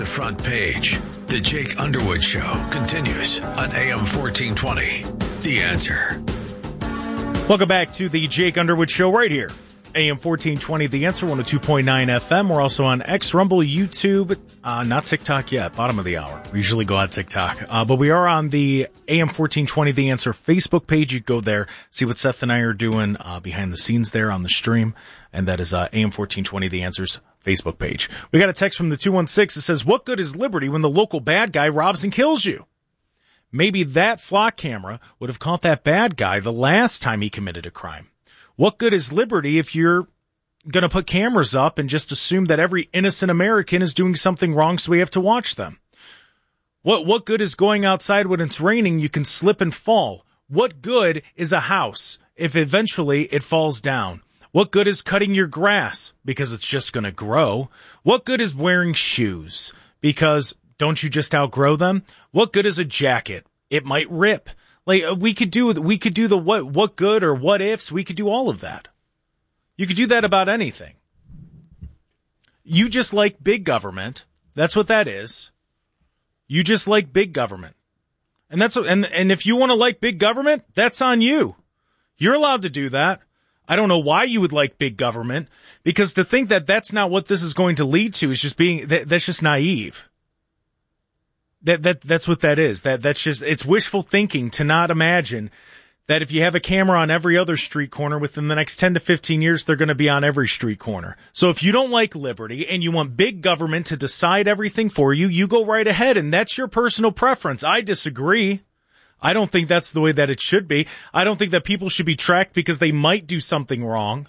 The front page. The Jake Underwood Show continues on AM 1420. The Answer. Welcome back to the Jake Underwood Show right here. AM 1420, The Answer, 102.9 FM. We're also on X, Rumble, YouTube, not TikTok yet, bottom of the hour. We usually go on TikTok. But we are on the AM 1420, The Answer Facebook page. You go there, see what Seth and I are doing behind the scenes there on the stream. And that is AM 1420, The Answer's Facebook page. We got a text from the 216 that says, what good is liberty when the local bad guy robs and kills you? Maybe that flock camera would have caught that bad guy the last time he committed a crime. What good is liberty if you're going to put cameras up and just assume that every innocent American is doing something wrong, so we have to watch them? What good is going outside when it's raining? You can slip and fall. What good is a house if eventually it falls down? What good is cutting your grass? Because it's just going to grow. What good is wearing shoes? Because don't you just outgrow them? What good is a jacket? It might rip. Like we could do the what good or what ifs. We could do all of that. You could do that about anything. You just like big government. That's what that is. You just like big government. And and if you want to like big government, that's on you. You're allowed to do that. I don't know why you would like big government, because to think that that's not what this is going to lead to is just that's just naive. That's what that is. That's just, it's wishful thinking to not imagine that if you have a camera on every other street corner within the next 10 to 15 years, they're going to be on every street corner. So if you don't like liberty and you want big government to decide everything for you, you go right ahead, and that's your personal preference. I disagree. I don't think that's the way that it should be. I don't think that people should be tracked because they might do something wrong.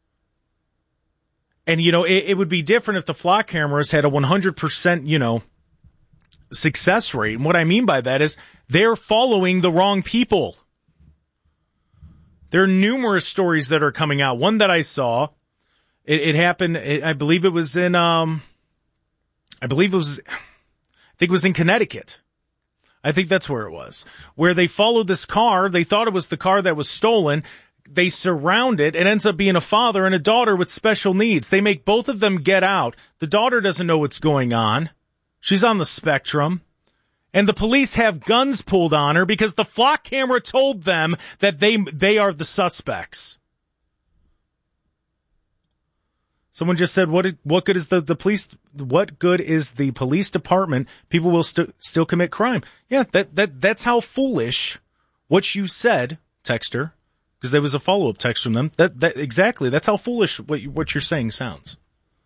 And, it would be different if the flock cameras had a 100%, success rate. And what I mean by that is they're following the wrong people. There are numerous stories that are coming out. One that I saw, it happened, I believe it was in, I think it was in Connecticut. I think that's where it was, where they followed this car. They thought it was the car that was stolen. They surround it. It ends up being a father and a daughter with special needs. They make both of them get out. The daughter doesn't know what's going on. She's on the spectrum. And the police have guns pulled on her because the flock camera told them that they are the suspects. Someone just said, what good is the police? What good is the police department? People will still commit crime. Yeah, that's how foolish what you said, texter, because there was a follow-up text from them. Exactly. That's how foolish what you're saying sounds.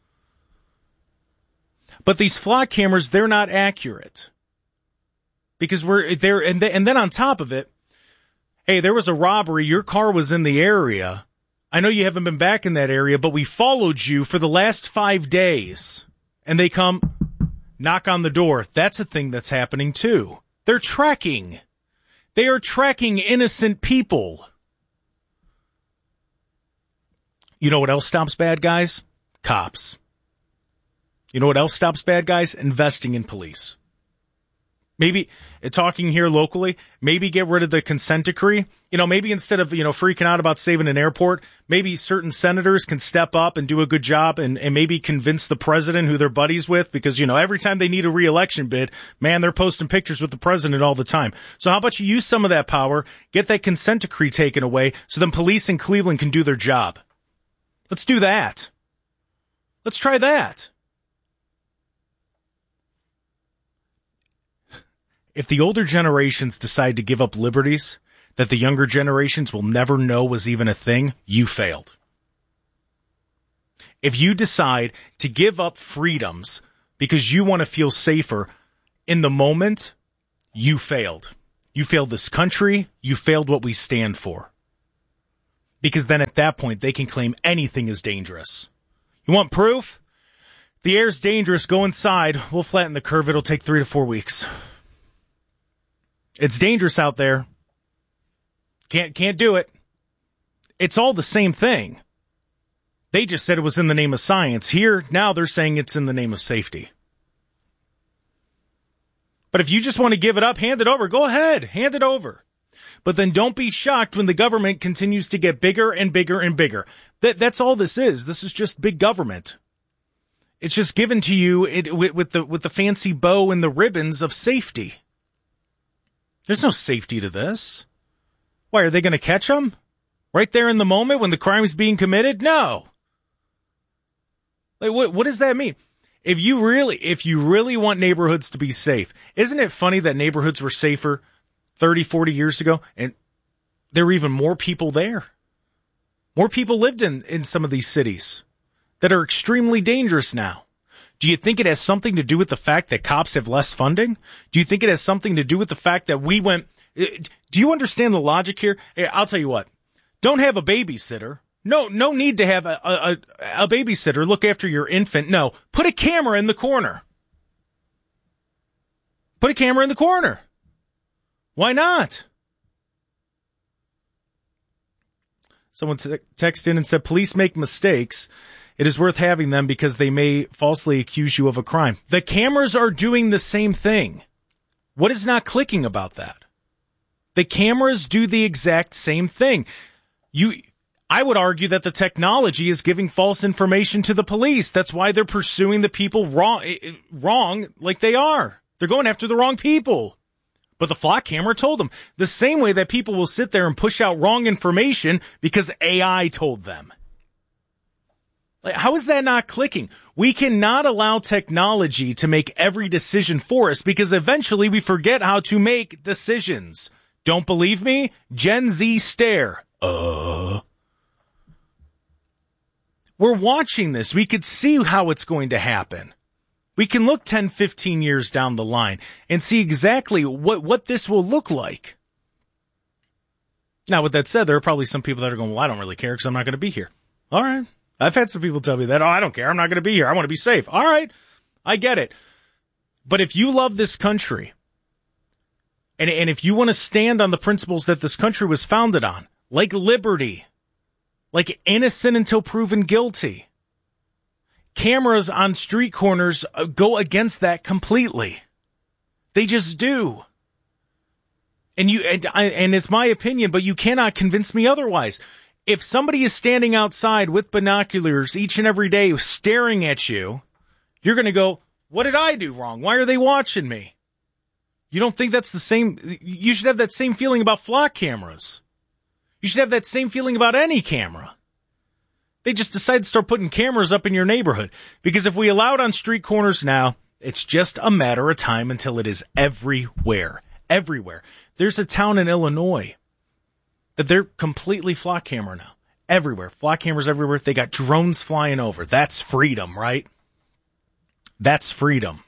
But these flock cameras, they're not accurate. Because we're there, and then on top of it, hey, there was a robbery, your car was in the area. I know you haven't been back in that area, but we followed you for the last 5 days. And they come knock on the door. That's a thing that's happening too. They're tracking. They are tracking innocent people. You know what else stops bad guys? Cops. You know what else stops bad guys? Investing in police. Maybe, talking here locally, maybe get rid of the consent decree. Maybe instead of, freaking out about saving an airport, maybe certain senators can step up and do a good job and maybe convince the president who they're buddies with, because, every time they need a re-election bid, man, they're posting pictures with the president all the time. So how about you use some of that power, get that consent decree taken away, so then police in Cleveland can do their job. Let's do that. Let's try that. If the older generations decide to give up liberties that the younger generations will never know was even a thing, you failed. If you decide to give up freedoms because you want to feel safer in the moment, you failed. You failed this country. You failed what we stand for. Because then at that point, they can claim anything is dangerous. You want proof? The air's dangerous. Go inside. We'll flatten the curve. It'll take 3 to 4 weeks. It's dangerous out there. Can't do it. It's all the same thing. They just said it was in the name of science. Here, now they're saying it's in the name of safety. But if you just want to give it up, hand it over. Go ahead. Hand it over. But then don't be shocked when the government continues to get bigger and bigger and bigger. That's all this is. This is just big government. It's just given to you with the fancy bow and the ribbons of safety. There's no safety to this. Why, are they going to catch them? Right there in the moment when the crime is being committed? No. Like, what does that mean? If you really want neighborhoods to be safe, isn't it funny that neighborhoods were safer 30, 40 years ago and there were even more people there? More people lived in some of these cities that are extremely dangerous now. Do you think it has something to do with the fact that cops have less funding? Do you think it has something to do with the fact that we went... Do you understand the logic here? I'll tell you what. Don't have a babysitter. No need to have a babysitter look after your infant. No, put a camera in the corner. Put a camera in the corner. Why not? Someone texted in and said, police make mistakes. It is worth having them because they may falsely accuse you of a crime. The cameras are doing the same thing. What is not clicking about that? The cameras do the exact same thing. I would argue that the technology is giving false information to the police. That's why they're pursuing the people wrong like they are. They're going after the wrong people. But the flock camera told them. The same way that people will sit there and push out wrong information because AI told them. Like, how is that not clicking? We cannot allow technology to make every decision for us because eventually we forget how to make decisions. Don't believe me? Gen Z stare. We're watching this. We could see how it's going to happen. We can look 10, 15 years down the line and see exactly what this will look like. Now, with that said, there are probably some people that are going, well, I don't really care because I'm not going to be here. All right. I've had some people tell me that. Oh, I don't care. I'm not going to be here. I want to be safe. All right. I get it. But if you love this country, and if you want to stand on the principles that this country was founded on, like liberty, like innocent until proven guilty, cameras on street corners go against that completely. They just do. And it's my opinion, but you cannot convince me otherwise. If somebody is standing outside with binoculars each and every day staring at you, you're going to go, what did I do wrong? Why are they watching me? You don't think that's the same? You should have that same feeling about flock cameras. You should have that same feeling about any camera. They just decided to start putting cameras up in your neighborhood. Because if we allow it on street corners now, it's just a matter of time until it is everywhere. Everywhere. There's a town in Illinois that they're completely flock camera now. Everywhere. Flock cameras everywhere. They got drones flying over. That's freedom, right? That's freedom.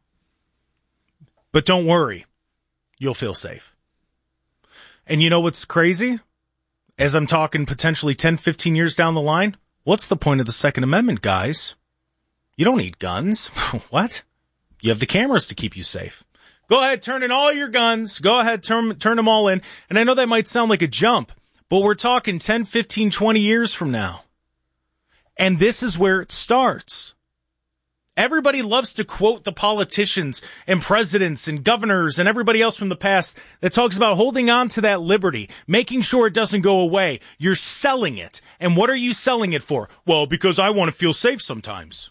But don't worry. You'll feel safe. And you know what's crazy? As I'm talking potentially 10, 15 years down the line, what's the point of the Second Amendment, guys? You don't need guns. What? You have the cameras to keep you safe. Go ahead, turn in all your guns. Go ahead, turn them all in. And I know that might sound like a jump, but we're talking 10, 15, 20 years from now. And this is where it starts. Everybody loves to quote the politicians and presidents and governors and everybody else from the past that talks about holding on to that liberty, making sure it doesn't go away. You're selling it. And what are you selling it for? Well, because I want to feel safe sometimes.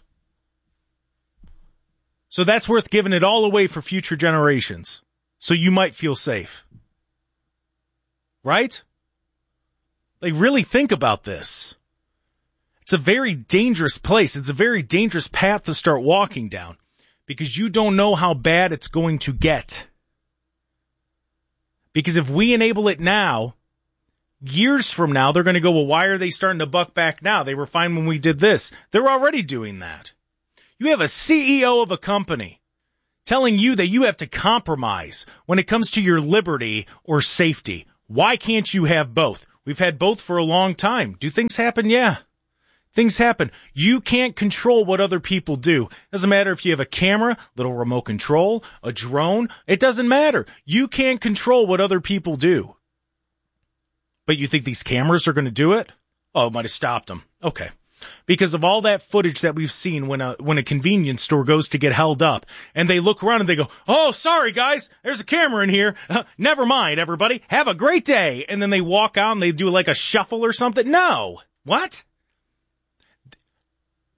So that's worth giving it all away for future generations. So you might feel safe. Right? Like, really think about this. It's a very dangerous place. It's a very dangerous path to start walking down because you don't know how bad it's going to get. Because if we enable it now, years from now, they're going to go, well, why are they starting to buck back now? They were fine when we did this. They're already doing that. You have a CEO of a company telling you that you have to compromise when it comes to your liberty or safety. Why can't you have both? We've had both for a long time. Do things happen? Yeah. Things happen. You can't control what other people do. Doesn't matter if you have a camera, little remote control, a drone. It doesn't matter. You can't control what other people do. But you think these cameras are going to do it? Oh, it might have stopped them. Okay. Because of all that footage that we've seen when a convenience store goes to get held up and they look around and they go, oh, sorry, guys, there's a camera in here. Never mind, everybody. Have a great day. And then they walk out and they do like a shuffle or something. No. What?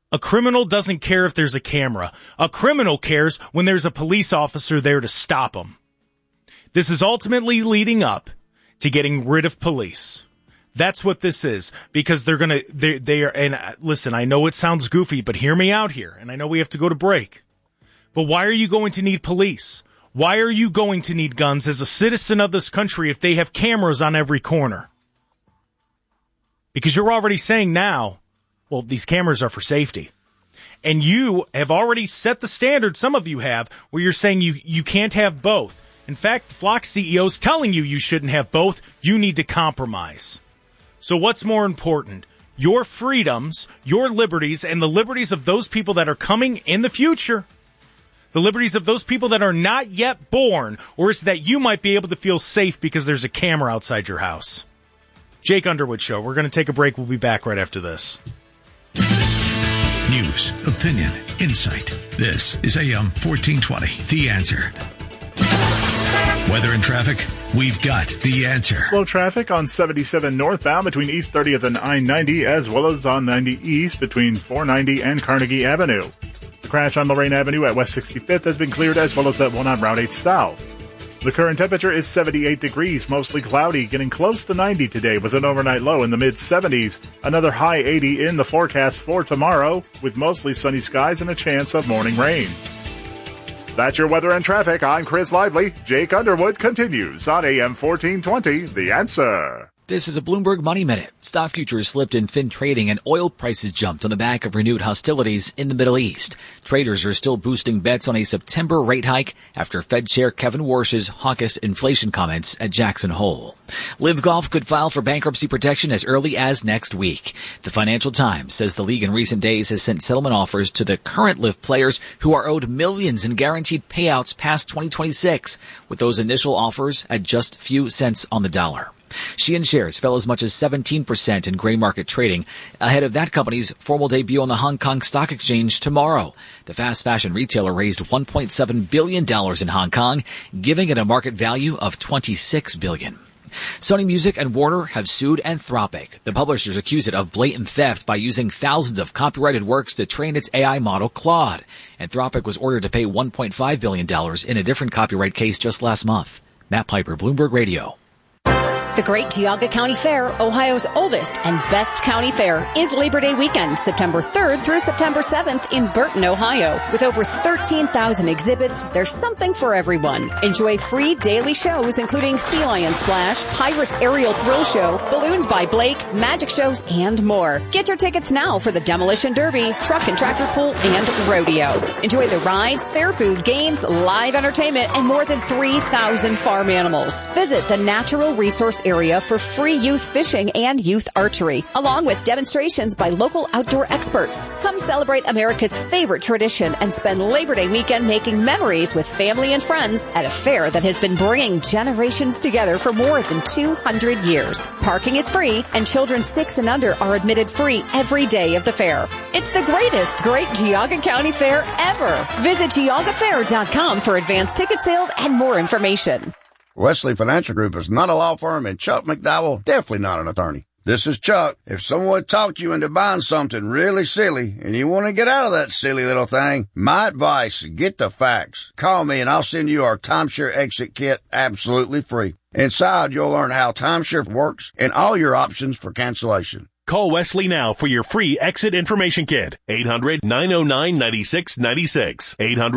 A criminal doesn't care if there's a camera. A criminal cares when there's a police officer there to stop him. This is ultimately leading up to getting rid of police. That's what this is, because they are, and listen, I know it sounds goofy, but hear me out here, and I know we have to go to break. But why are you going to need police? Why are you going to need guns as a citizen of this country if they have cameras on every corner? Because you're already saying now, well, these cameras are for safety. And you have already set the standard, some of you have, where you're saying you can't have both. In fact, the Flock CEO's telling you shouldn't have both. You need to compromise. So what's more important? Your freedoms, your liberties, and the liberties of those people that are coming in the future. The liberties of those people that are not yet born, or is that you might be able to feel safe because there's a camera outside your house. Jake Underwood Show. We're going to take a break. We'll be back right after this. News, opinion, insight. This is AM 1420, The Answer. Weather and traffic, we've got the answer. Slow traffic on 77 northbound between East 30th and I-90, as well as on 90 East between 490 and Carnegie Avenue. The crash on Lorraine Avenue at West 65th has been cleared, as well as that one on Route 8 South. The current temperature is 78 degrees, mostly cloudy, getting close to 90 today with an overnight low in the mid-70s. Another high 80 in the forecast for tomorrow, with mostly sunny skies and a chance of morning rain. That's your weather and traffic. I'm Chris Lively. Jake Underwood continues on AM 1420, The Answer. This is a Bloomberg Money Minute. Stock futures slipped in thin trading and oil prices jumped on the back of renewed hostilities in the Middle East. Traders are still boosting bets on a September rate hike after Fed Chair Kevin Warsh's hawkish inflation comments at Jackson Hole. Live Golf could file for bankruptcy protection as early as next week. The Financial Times says the league in recent days has sent settlement offers to the current Live players who are owed millions in guaranteed payouts past 2026, with those initial offers at just a few cents on the dollar. Shein shares fell as much as 17% in gray market trading ahead of that company's formal debut on the Hong Kong Stock Exchange tomorrow. The fast fashion retailer raised $1.7 billion in Hong Kong, giving it a market value of $26 billion. Sony Music and Warner have sued Anthropic. The publishers accuse it of blatant theft by using thousands of copyrighted works to train its AI model Claude. Anthropic was ordered to pay $1.5 billion in a different copyright case just last month. Matt Piper, Bloomberg Radio. The Great Geauga County Fair, Ohio's oldest and best county fair, is Labor Day weekend, September 3rd through September 7th in Burton, Ohio. With over 13,000 exhibits, there's something for everyone. Enjoy free daily shows including Sea Lion Splash, Pirates Aerial Thrill Show, Balloons by Blake, magic shows, and more. Get your tickets now for the Demolition Derby, Truck and Tractor Pull, and Rodeo. Enjoy the rides, fair food, games, live entertainment, and more than 3,000 farm animals. Visit the Natural Resource area for free youth fishing and youth archery, along with demonstrations by local outdoor experts. Come celebrate America's favorite tradition and spend Labor Day weekend making memories with family and friends at a fair that has been bringing generations together for more than 200 years. Parking is free, and children 6 and under are admitted free every day of the fair. It's the greatest Great Geauga County Fair ever. Visit GeaugaFair.com for advanced ticket sales and more information. Wesley Financial Group is not a law firm, and Chuck McDowell, definitely not an attorney. This is Chuck. If someone talked you into buying something really silly and you want to get out of that silly little thing, my advice, get the facts. Call me and I'll send you our timeshare exit kit absolutely free. Inside, you'll learn how timeshare works and all your options for cancellation. Call Wesley now for your free exit information kit. 800-909-9696.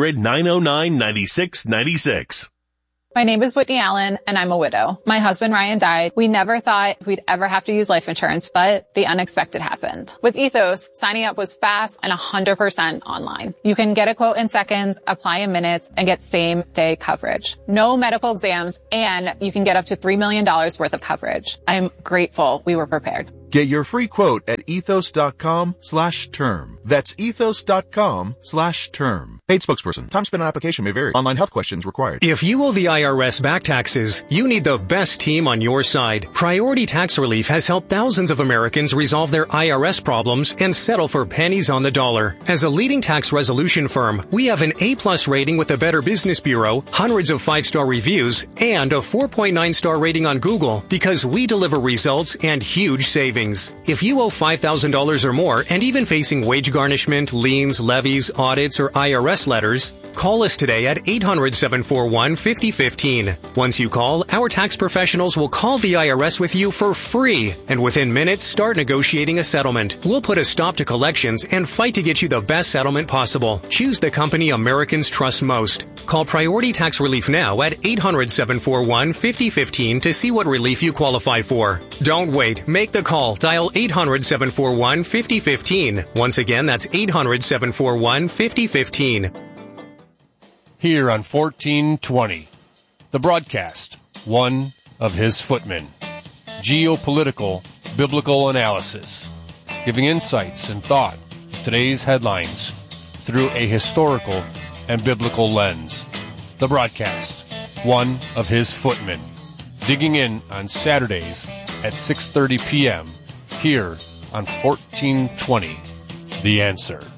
800-909-9696. My name is Whitney Allen, and I'm a widow. My husband, Ryan, died. We never thought we'd ever have to use life insurance, but the unexpected happened. With Ethos, signing up was fast and 100% online. You can get a quote in seconds, apply in minutes, and get same-day coverage. No medical exams, and you can get up to $3 million worth of coverage. I'm grateful we were prepared. Get your free quote at ethos.com/term. That's ethos.com/term. Paid spokesperson. Time spent on application may vary. Online health questions required. If you owe the IRS back taxes, you need the best team on your side. Priority Tax Relief has helped thousands of Americans resolve their IRS problems and settle for pennies on the dollar. As a leading tax resolution firm, we have an A+ rating with the Better Business Bureau, hundreds of 5-star reviews, and a 4.9-star rating on Google because we deliver results and huge savings. savings. If you owe $5,000 or more and even facing wage garnishment, liens, levies, audits, or IRS letters, call us today at 800-741-5015. Once you call, our tax professionals will call the IRS with you for free, and within minutes, start negotiating a settlement. We'll put a stop to collections and fight to get you the best settlement possible. Choose the company Americans trust most. Call Priority Tax Relief now at 800-741-5015 to see what relief you qualify for. Don't wait. Make the call. Dial 800-741-5015. Once again, that's 800-741-5015. Here on 1420, the broadcast, one of his footmen. Geopolitical biblical analysis, giving insights and thought to today's headlines through a historical and biblical lens. The broadcast, one of his footmen, digging in on Saturdays at 6:30 p.m. here on 1420, The Answer.